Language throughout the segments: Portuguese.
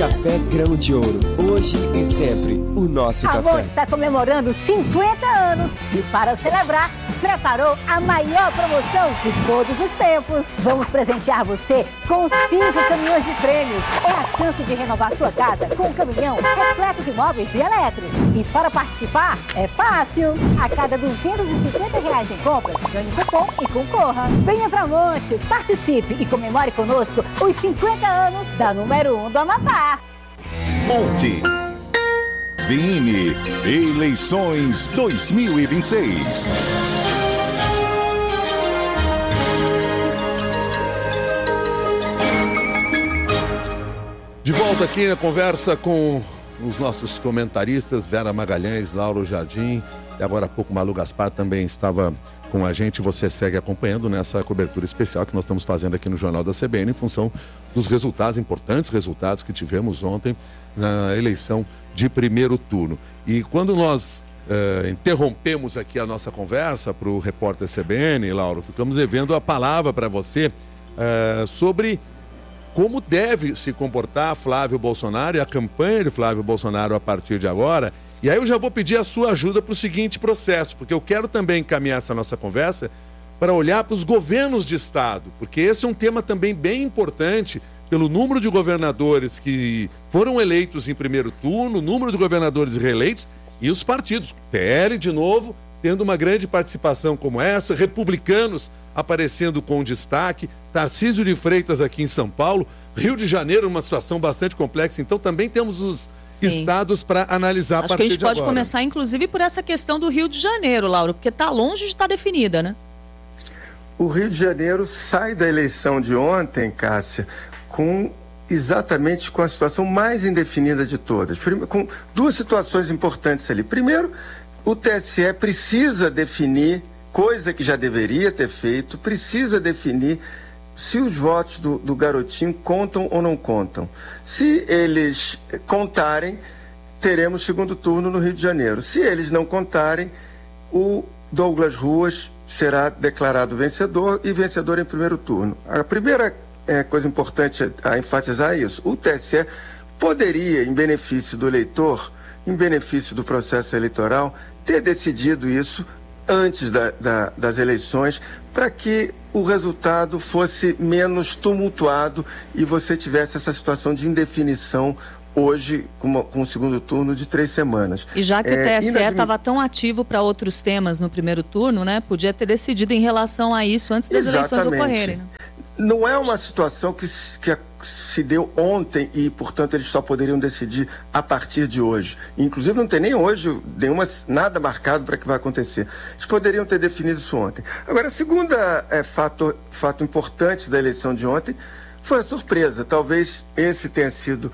Café Grão de Ouro. Hoje e sempre, o nosso A café. Monte está comemorando 50 anos e, para celebrar, preparou a maior promoção de todos os tempos. Vamos presentear você com 5 caminhões de prêmios. É a chance de renovar sua casa com um caminhão repleto de móveis e elétricos. E para participar, é fácil. A cada R$250 em compras, ganhe cupom e concorra. Venha pra Monte, participe e comemore conosco os 50 anos da número 1 do Amapá. Monte. Vini, eleições 2026. De volta aqui na conversa com os nossos comentaristas, Vera Magalhães, Lauro Jardim, e agora há pouco Malu Gaspar também estava com a gente. Você segue acompanhando nessa cobertura especial que nós estamos fazendo aqui no Jornal da CBN em função dos resultados, importantes resultados que tivemos ontem na eleição de primeiro turno. E quando nós interrompemos aqui a nossa conversa para o repórter CBN, Lauro, ficamos devendo a palavra para você sobre como deve se comportar Flávio Bolsonaro e a campanha de Flávio Bolsonaro a partir de agora. E aí eu já vou pedir a sua ajuda para o seguinte processo, porque eu quero também encaminhar essa nossa conversa para olhar para os governos de estado, porque esse é um tema também bem importante pelo número de governadores que foram eleitos em primeiro turno, o número de governadores reeleitos e os partidos. PL, de novo, tendo uma grande participação como essa, republicanos aparecendo com destaque, Tarcísio de Freitas aqui em São Paulo, Rio de Janeiro, uma situação bastante complexa. Então também temos os estados para analisar a partir de agora. Acho que a gente pode começar, inclusive, por essa questão do Rio de Janeiro, Lauro, porque está longe de estar definida, né? O Rio de Janeiro sai da eleição de ontem, Cássia, exatamente com a situação mais indefinida de todas, com duas situações importantes ali. Primeiro, o TSE precisa definir, coisa que já deveria ter feito, precisa definir se os votos do garotinho contam ou não contam. Se eles contarem, teremos segundo turno no Rio de Janeiro. Se eles não contarem, o Douglas Ruas será declarado vencedor e vencedor em primeiro turno. A primeira coisa importante a enfatizar é isso. O TSE poderia, em benefício do eleitor, em benefício do processo eleitoral, ter decidido isso antes das eleições, para que o resultado fosse menos tumultuado e você tivesse essa situação de indefinição hoje, com o segundo turno de 3 semanas. E já que o TSE estava tão ativo para outros temas no primeiro turno, né, podia ter decidido em relação a isso antes das eleições ocorrerem. Né? Não é uma situação que se deu ontem e, portanto, eles só poderiam decidir a partir de hoje. Inclusive, não tem nem hoje nada marcado para que vai acontecer. Eles poderiam ter definido isso ontem. Agora, a segunda fato importante da eleição de ontem foi a surpresa. Talvez esse tenha sido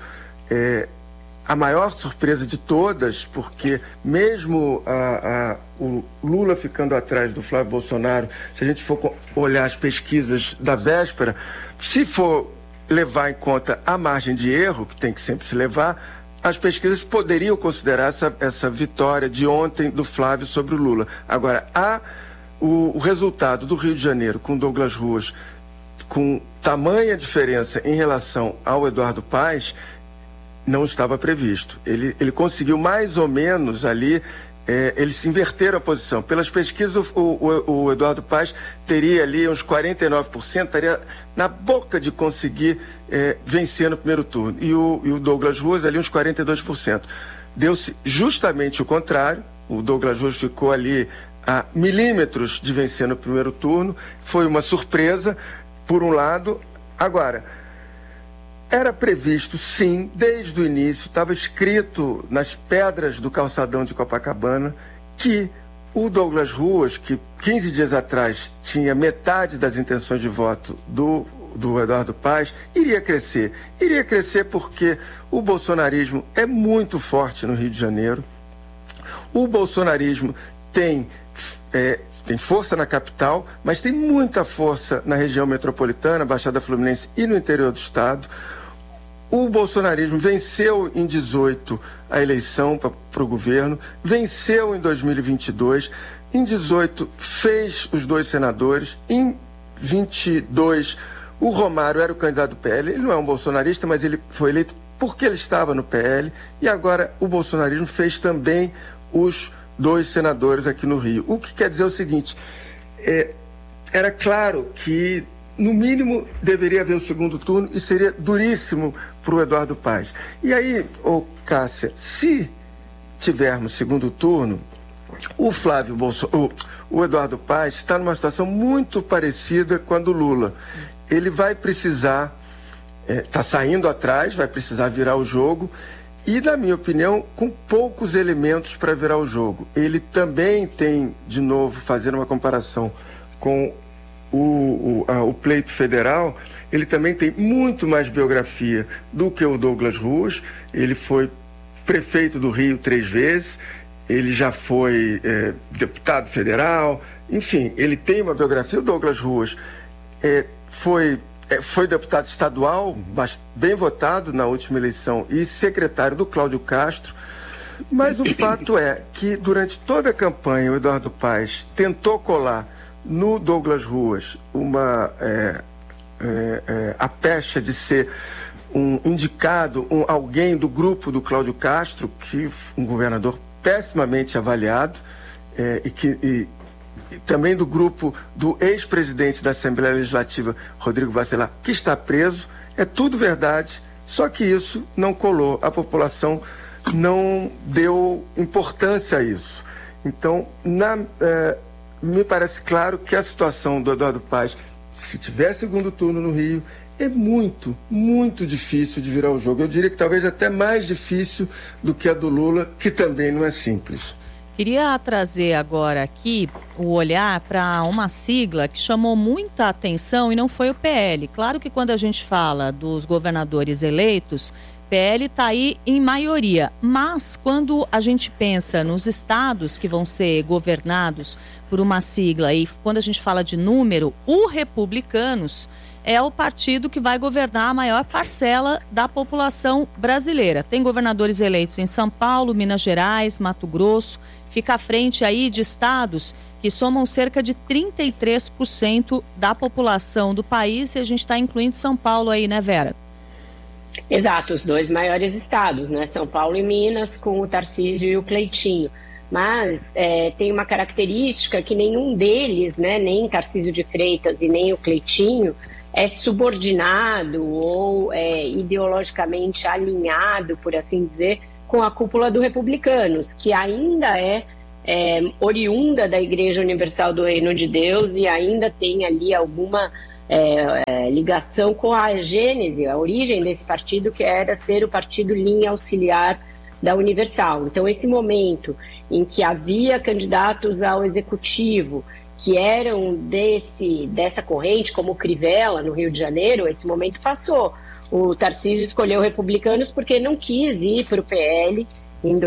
a maior surpresa de todas, porque mesmo o Lula ficando atrás do Flávio Bolsonaro, se a gente for olhar as pesquisas da véspera, se for levar em conta a margem de erro, que tem que sempre se levar, as pesquisas poderiam considerar essa vitória de ontem do Flávio sobre o Lula. Agora, o resultado do Rio de Janeiro com Douglas Ruas, com tamanha diferença em relação ao Eduardo Paes, não estava previsto. Ele conseguiu mais ou menos ali, eles se inverteram a posição. Pelas pesquisas, o Eduardo Paes teria ali uns 49%, estaria na boca de conseguir vencer no primeiro turno. E o Douglas Ruas ali uns 42%. Deu-se justamente o contrário. O Douglas Ruas ficou ali a milímetros de vencer no primeiro turno. Foi uma surpresa, por um lado. Agora, era previsto, sim, desde o início, estava escrito nas pedras do calçadão de Copacabana, que o Douglas Ruas, que 15 dias atrás tinha metade das intenções de voto do Eduardo Paes, iria crescer. Iria crescer porque o bolsonarismo é muito forte no Rio de Janeiro. O bolsonarismo tem força na capital, mas tem muita força na região metropolitana, Baixada Fluminense e no interior do estado. O bolsonarismo venceu em 2018 a eleição para o governo, venceu em 2022, em 2018 fez os 2 senadores, em 2022 o Romário era o candidato do PL, ele não é um bolsonarista, mas ele foi eleito porque ele estava no PL, e agora o bolsonarismo fez também os 2 senadores aqui no Rio. O que quer dizer o seguinte, era claro que, no mínimo, deveria haver o segundo turno e seria duríssimo para o Eduardo Paes. E aí, Cássia, se tivermos segundo turno, o Eduardo Paes está numa situação muito parecida com a do Lula. Ele vai precisar, está saindo atrás, vai precisar virar o jogo e, na minha opinião, com poucos elementos para virar o jogo. Ele também tem, de novo, fazendo uma comparação com o pleito federal, ele também tem muito mais biografia do que o Douglas Ruas. Ele foi prefeito do Rio 3 vezes, ele já foi deputado federal, enfim, ele tem uma biografia. O Douglas Ruas foi deputado estadual, bem votado na última eleição, e secretário do Cláudio Castro. Mas o fato é que, durante toda a campanha, o Eduardo Paes tentou colar no Douglas Ruas a pecha de ser um indicado, alguém do grupo do Cláudio Castro, que um governador pessimamente avaliado, e também do grupo do ex-presidente da Assembleia Legislativa, Rodrigo Bacelar, que está preso. É tudo verdade, só que isso não colou. A população não deu importância a isso. Então, me parece claro que a situação do Eduardo Paes, se tiver segundo turno no Rio, é muito, muito difícil de virar o jogo. Eu diria que talvez até mais difícil do que a do Lula, que também não é simples. Queria trazer agora aqui o olhar para uma sigla que chamou muita atenção e não foi o PL. Claro que quando a gente fala dos governadores eleitos, PL está aí em maioria, mas quando a gente pensa nos estados que vão ser governados por uma sigla e quando a gente fala de número, o Republicanos é o partido que vai governar a maior parcela da população brasileira. Tem governadores eleitos em São Paulo, Minas Gerais, Mato Grosso, fica à frente aí de estados que somam cerca de 33% da população do país, e a gente está incluindo São Paulo aí, né, Vera? Exato, os 2 maiores estados, né? São Paulo e Minas, com o Tarcísio e o Cleitinho. Mas tem uma característica que nenhum deles, né, nem Tarcísio de Freitas e nem o Cleitinho, é subordinado ou ideologicamente alinhado, por assim dizer, com a cúpula do Republicanos, que ainda é oriunda da Igreja Universal do Reino de Deus e ainda tem ali alguma ligação com a gênese, a origem desse partido, que era ser o partido linha auxiliar da Universal. Então, esse momento em que havia candidatos ao executivo que eram dessa corrente, como o Crivella, no Rio de Janeiro, esse momento passou. O Tarcísio escolheu Republicanos porque não quis ir para o PL em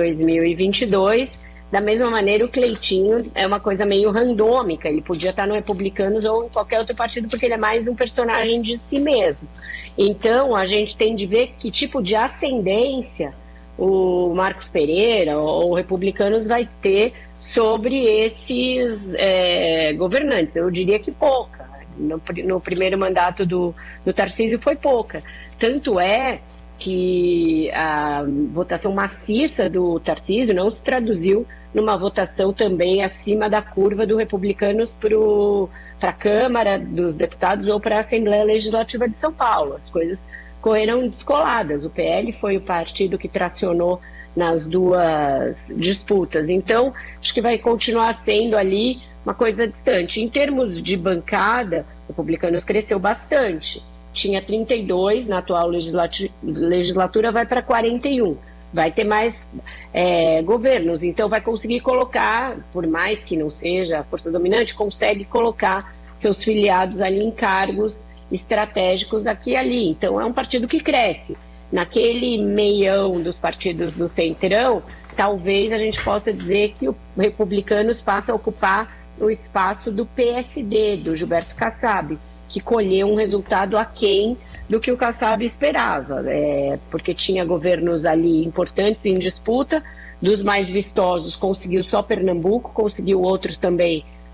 2022. Da mesma maneira, o Cleitinho é uma coisa meio randômica, ele podia estar no Republicanos ou em qualquer outro partido, porque ele é mais um personagem de si mesmo. Então, a gente tem de ver que tipo de ascendência o Marcos Pereira ou o Republicanos vai ter sobre esses governantes. Eu diria que pouca. No primeiro mandato do Tarcísio foi pouca. Tanto é que a votação maciça do Tarcísio não se traduziu numa votação também acima da curva do Republicanos para a Câmara dos Deputados ou para a Assembleia Legislativa de São Paulo. As coisas correram descoladas. O PL foi o partido que tracionou nas 2 disputas. Então, acho que vai continuar sendo ali uma coisa distante. Em termos de bancada, o Republicanos cresceu bastante. Tinha 32, na atual legislatura vai para 41. Vai ter mais governos, então vai conseguir colocar, por mais que não seja a força dominante, consegue colocar seus filiados ali em cargos estratégicos aqui e ali. Então é um partido que cresce. Naquele meião dos partidos do Centrão, talvez a gente possa dizer que o Republicanos passa a ocupar o espaço do PSD, do Gilberto Kassab, que colheu um resultado aquém do que o Kassab esperava, porque tinha governos ali importantes em disputa, dos mais vistosos conseguiu só Pernambuco, conseguiu outros também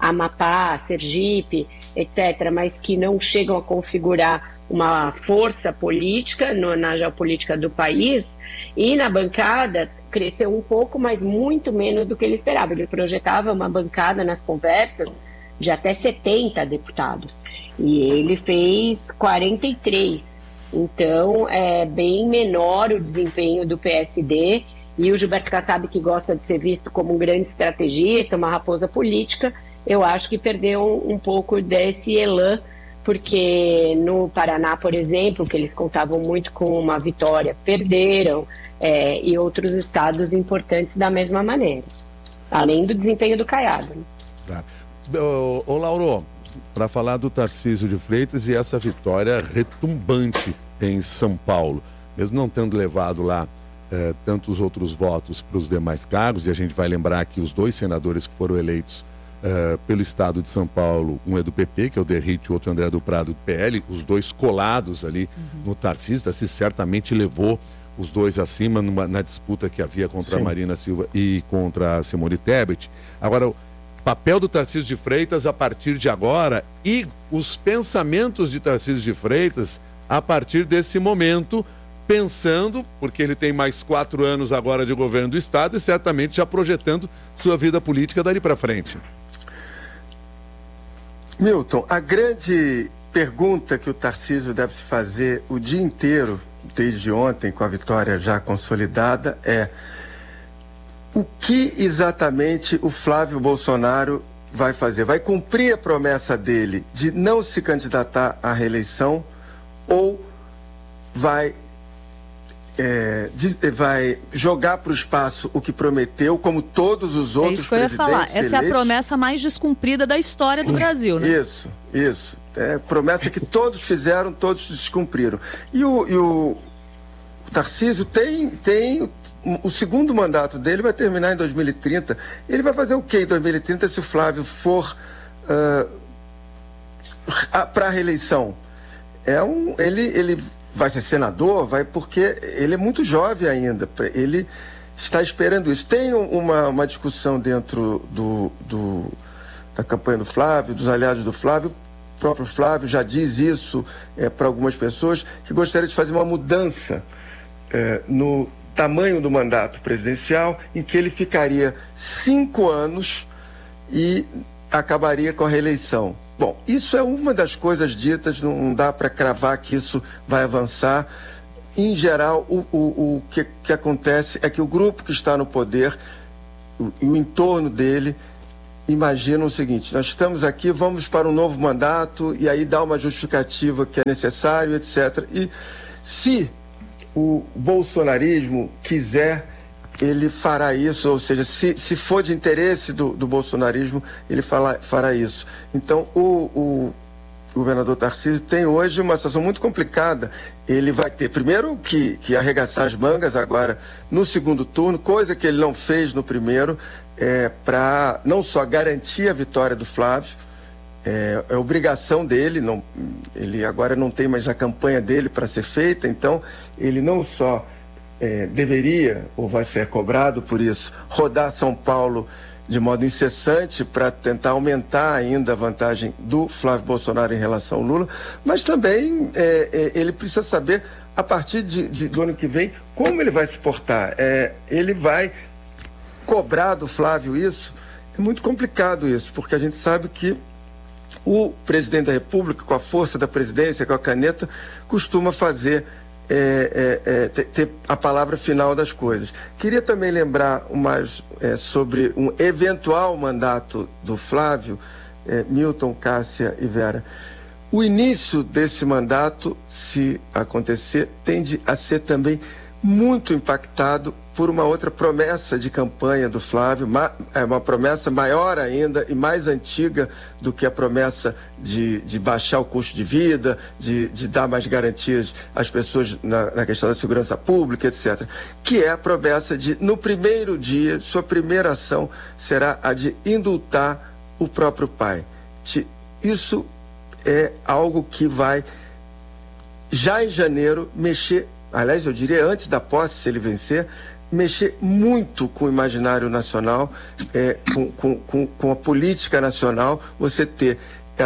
Amapá, Sergipe, etc., mas que não chegam a configurar uma força política na geopolítica do país, e na bancada cresceu um pouco, mas muito menos do que ele esperava. Ele projetava uma bancada nas conversas de até 70 deputados, e ele fez 43. Então, é bem menor o desempenho do PSD, e o Gilberto Kassab, que gosta de ser visto como um grande estrategista, uma raposa política, eu acho que perdeu um pouco desse elan, porque no Paraná, por exemplo, que eles contavam muito com uma vitória, perderam, e outros estados importantes da mesma maneira, além do desempenho do Caiado. Claro. Ô Lauro, para falar do Tarcísio de Freitas e essa vitória retumbante em São Paulo, mesmo não tendo levado lá tantos outros votos para os demais cargos, e a gente vai lembrar que os 2 senadores que foram eleitos pelo estado de São Paulo, um é do PP, que é o Derrite, o outro é o André do Prado, do PL, os 2 colados ali no Tarcísio. Tarcísio certamente levou os 2 acima na disputa que havia contra a Marina Silva e contra a Simone Tebet. Agora, o papel do Tarcísio de Freitas a partir de agora e os pensamentos de Tarcísio de Freitas a partir desse momento, pensando, porque ele tem mais 4 anos agora de governo do estado e certamente já projetando sua vida política dali para frente. Milton, a grande pergunta que o Tarcísio deve se fazer o dia inteiro, desde ontem, com a vitória já consolidada, é: o que exatamente o Flávio Bolsonaro vai fazer? Vai cumprir a promessa dele de não se candidatar à reeleição, ou vai jogar para o espaço o que prometeu, como todos os outros presidentes? É isso que eu ia falar. Essa é a promessa mais descumprida da história do Brasil, né? Isso. É promessa que todos fizeram, todos descumpriram. E o Tarcísio tem o segundo mandato dele, vai terminar em 2030. Ele vai fazer o quê em 2030 se o Flávio for para a reeleição? Ele vai ser senador, porque ele é muito jovem ainda, ele está esperando isso. Tem uma discussão dentro da campanha do Flávio, dos aliados do Flávio. O próprio Flávio já diz isso para algumas pessoas, que gostaria de fazer uma mudança no tamanho do mandato presidencial, em que ele ficaria 5 anos e acabaria com a reeleição. Bom, isso é uma das coisas ditas, não dá para cravar que isso vai avançar. Em geral, o que acontece é que o grupo que está no poder e o entorno dele imaginam o seguinte: nós estamos aqui, vamos para um novo mandato, e aí dá uma justificativa que é necessário, etc. E se o bolsonarismo quiser, ele fará isso, ou seja, se for de interesse do bolsonarismo, ele fará isso. Então, o governador Tarcísio tem hoje uma situação muito complicada. Ele vai ter, primeiro, que arregaçar as mangas agora no segundo turno, coisa que ele não fez no primeiro, para não só garantir a vitória do Flávio, é obrigação dele, ele agora não tem mais a campanha dele para ser feita, então ele não só deveria, ou vai ser cobrado por isso, rodar São Paulo de modo incessante para tentar aumentar ainda a vantagem do Flávio Bolsonaro em relação ao Lula, mas também ele precisa saber, a partir do ano que vem, como ele vai se portar. Ele vai cobrar do Flávio isso? É muito complicado isso, porque a gente sabe que o presidente da República, com a força da presidência, com a caneta, costuma fazer ter a palavra final das coisas. Queria também lembrar sobre um eventual mandato do Flávio, Milton, Cássia e Vera. O início desse mandato, se acontecer, tende a ser também muito impactado por uma outra promessa de campanha do Flávio, uma promessa maior ainda e mais antiga do que a promessa de baixar o custo de vida, de dar mais garantias às pessoas na questão da segurança pública, etc. Que é a promessa de, no primeiro dia, sua primeira ação será a de indultar o próprio pai. Isso é algo que vai, já em janeiro, mexer, aliás, eu diria antes da posse, se ele vencer, mexer muito com o imaginário nacional, com a política nacional, você ter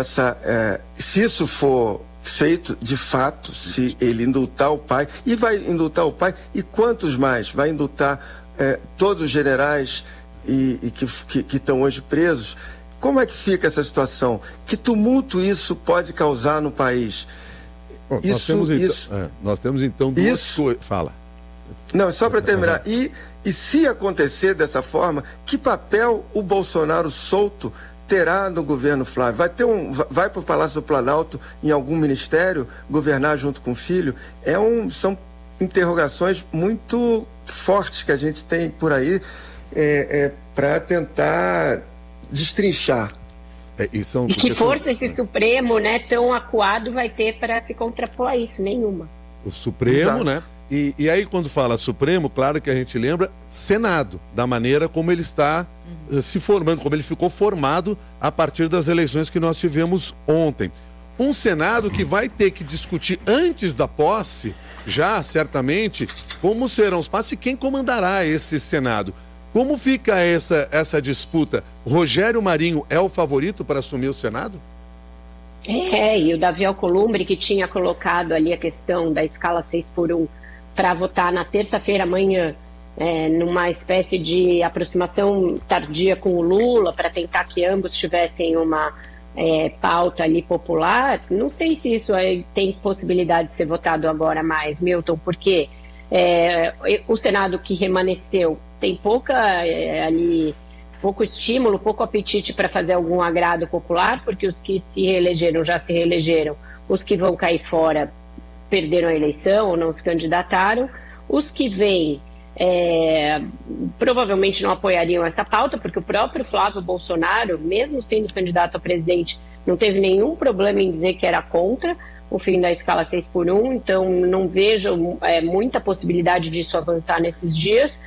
se isso for feito de fato, se ele indultar o pai, e vai indultar o pai, e quantos mais? Vai indultar todos os generais que estão hoje presos? Como é que fica essa situação? Que tumulto isso pode causar no país? Bom, nós temos então duas coisas. Fala. Não, só para terminar. E se acontecer dessa forma, que papel o Bolsonaro solto terá no governo Flávio? Vai para o Palácio do Planalto, em algum ministério, governar junto com o filho? São interrogações muito fortes que a gente tem por aí para tentar destrinchar. E que força esse Supremo, né, tão acuado vai ter para se contrapor a isso? Nenhuma. O Supremo, exato, né? E aí, quando fala Supremo, claro que a gente lembra Senado, da maneira como ele está se formando, como ele ficou formado a partir das eleições que nós tivemos ontem. Um Senado que vai ter que discutir antes da posse, já certamente, como serão os passos e quem comandará esse Senado. Como fica essa disputa? Rogério Marinho é o favorito para assumir o Senado? E o Davi Alcolumbre, que tinha colocado ali a questão da escala 6x1 para votar na terça-feira amanhã, numa espécie de aproximação tardia com o Lula, para tentar que ambos tivessem uma pauta ali popular. Não sei se isso tem possibilidade de ser votado agora mais, Milton, porque o Senado que remanesceu tem pouco estímulo, pouco apetite para fazer algum agrado popular, porque os que se reelegeram já se reelegeram, os que vão cair fora perderam a eleição ou não se candidataram, os que vêm provavelmente não apoiariam essa pauta, porque o próprio Flávio Bolsonaro, mesmo sendo candidato a presidente, não teve nenhum problema em dizer que era contra o fim da escala 6x1, então não vejo muita possibilidade disso avançar nesses dias.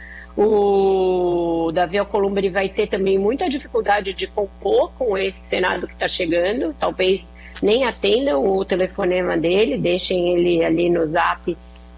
O Davi Alcolumbre vai ter também muita dificuldade de compor com esse Senado que está chegando, talvez nem atendam o telefonema dele, deixem ele ali no zap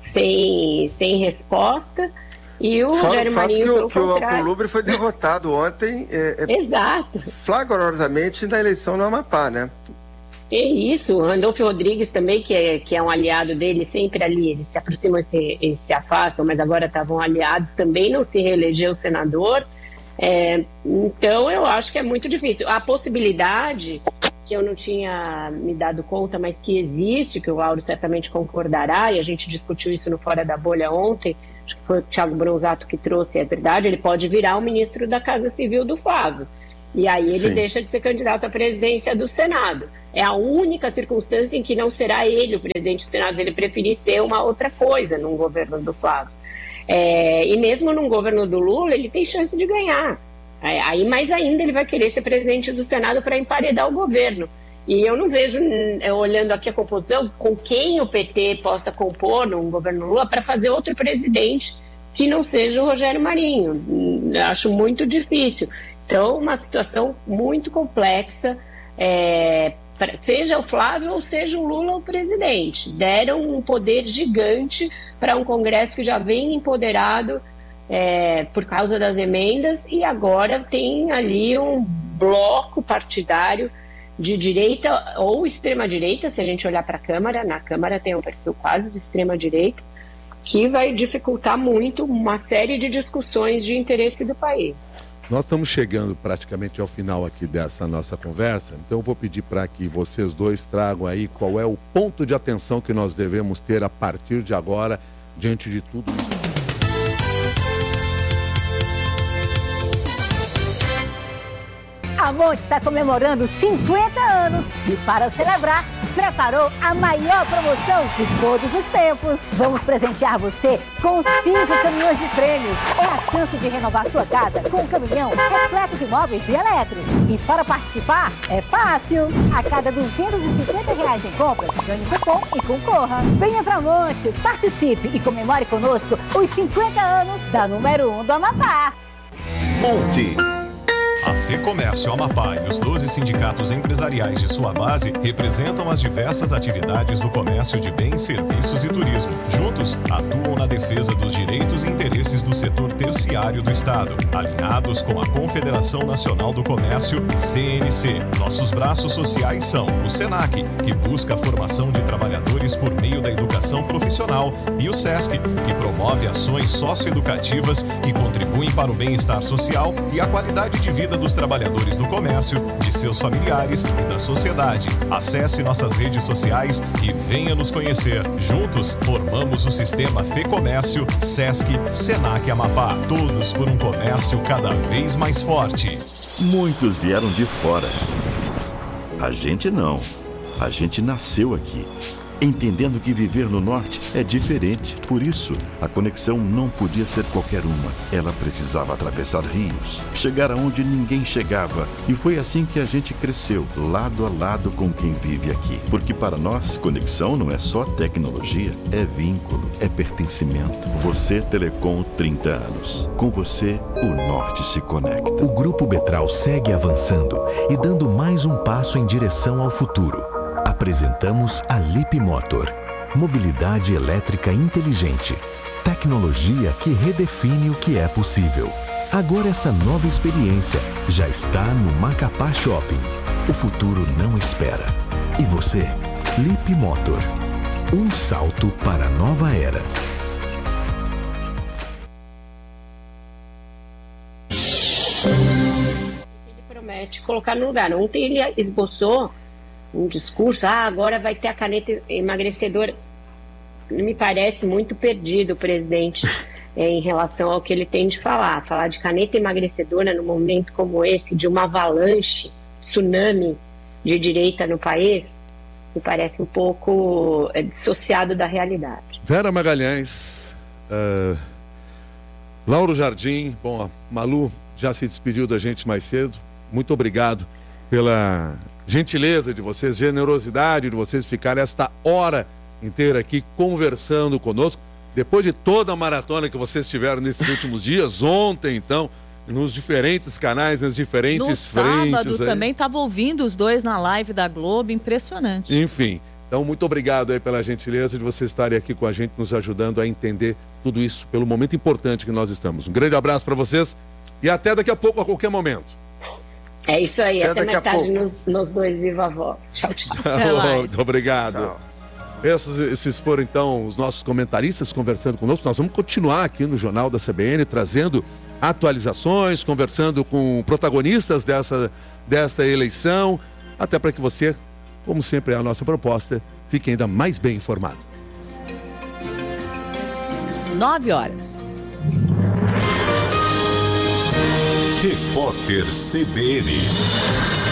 sem resposta. E o Rogério Marinho, que o Alcolumbre foi derrotado ontem, exato, flagrosamente na eleição no Amapá, né? Isso, o Randolfo Rodrigues também, que é um aliado dele, sempre ali, eles se aproximam e se afastam, mas agora estavam aliados, também não se reelegeu senador. Então eu acho que é muito difícil. A possibilidade, que eu não tinha me dado conta, mas que existe, que o Lauro certamente concordará, e a gente discutiu isso no Fora da Bolha ontem, acho que foi o Thiago Bronzato que trouxe, é verdade, ele pode virar o ministro da Casa Civil do Flávio. E aí ele deixa de ser candidato à presidência do Senado. É a única circunstância em que não será ele o presidente do Senado, se ele preferir ser uma outra coisa num governo do Flávio. E mesmo num governo do Lula, ele tem chance de ganhar. Aí mais ainda ele vai querer ser presidente do Senado para emparedar o governo. E eu não vejo, olhando aqui a composição, com quem o PT possa compor num governo Lula para fazer outro presidente que não seja o Rogério Marinho. Acho muito difícil. Então, uma situação muito complexa, seja o Flávio ou seja o Lula o presidente. Deram um poder gigante para um Congresso que já vem empoderado por causa das emendas, e agora tem ali um bloco partidário de direita ou extrema-direita, se a gente olhar para a Câmara. Na Câmara tem um perfil quase de extrema-direita, que vai dificultar muito uma série de discussões de interesse do país. Nós estamos chegando praticamente ao final aqui dessa nossa conversa, então eu vou pedir para que vocês dois tragam aí qual é o ponto de atenção que nós devemos ter a partir de agora, diante de tudo isso. A Monte está comemorando 50 anos e, para celebrar, preparou a maior promoção de todos os tempos. Vamos presentear você com 5 caminhões de prêmios. É a chance de renovar sua casa com um caminhão repleto de móveis e eletros. E para participar, é fácil. A cada R$250 em compras, ganhe cupom e concorra. Venha pra Monte, participe e comemore conosco os 50 anos da número 1 do Amapá. Monte. A FEComércio Amapá e os 12 sindicatos empresariais de sua base representam as diversas atividades do comércio de bens, serviços e turismo. Juntos, atuam na defesa dos direitos e interesses do setor terciário do Estado, alinhados com a Confederação Nacional do Comércio, CNC. Nossos braços sociais são o SENAC, que busca a formação de trabalhadores por meio da educação profissional, e o SESC, que promove ações socioeducativas que contribuem para o bem-estar social e a qualidade de vida dos trabalhadores do comércio, de seus familiares e da sociedade. Acesse nossas redes sociais e venha nos conhecer. Juntos, formamos o sistema FEComércio, SESC, SENAC Amapá. Todos por um comércio cada vez mais forte. Muitos vieram de fora. A gente não. A gente nasceu aqui, entendendo que viver no norte é diferente. Por isso, a conexão não podia ser qualquer uma. Ela precisava atravessar rios, chegar aonde ninguém chegava. E foi assim que a gente cresceu, lado a lado com quem vive aqui. Porque para nós, conexão não é só tecnologia, é vínculo, é pertencimento. Você, Telecom, 30 anos. Com você, o norte se conecta. O Grupo Betral segue avançando e dando mais um passo em direção ao futuro. Apresentamos a Lip Motor, mobilidade elétrica inteligente, tecnologia que redefine o que é possível. Agora essa nova experiência já está no Macapá Shopping. O futuro não espera. E você? Lip Motor, um salto para a nova era. Ele promete colocar no lugar. Ontem ele esboçou um discurso, agora vai ter a caneta emagrecedora. Me parece muito perdido o presidente em relação ao que ele tem de falar. Falar de caneta emagrecedora num momento como esse, de uma avalanche, tsunami de direita no país, me parece um pouco dissociado da realidade. Vera Magalhães, Lauro Jardim, bom, a Malu já se despediu da gente mais cedo. Muito obrigado pela gentileza de vocês, generosidade de vocês ficarem esta hora inteira aqui conversando conosco, depois de toda a maratona que vocês tiveram nesses últimos dias, ontem então, nos diferentes canais, nas diferentes frentes. No sábado também estava ouvindo os dois na live da Globo, impressionante. Enfim, então muito obrigado aí pela gentileza de vocês estarem aqui com a gente, nos ajudando a entender tudo isso, pelo momento importante que nós estamos. Um grande abraço para vocês e até daqui a pouco, a qualquer momento. É isso aí, até mais tarde nos dois Viva Voz. Tchau, tchau. Muito obrigado. Tchau. Esses foram então os nossos comentaristas conversando conosco. Nós vamos continuar aqui no Jornal da CBN, trazendo atualizações, conversando com protagonistas dessa eleição, até para que você, como sempre é a nossa proposta, fique ainda mais bem informado. 9h. Repórter CBN.